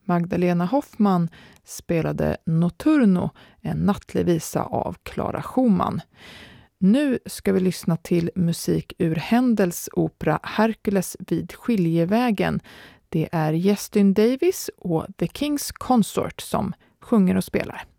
Magdalena Hoffman spelade Notturno, en nattlig visa av Clara Schumann. Nu ska vi lyssna till musik ur Händels opera Hercules vid skiljevägen. Det är Justin Davis och The King's Consort som sjunger och spelar.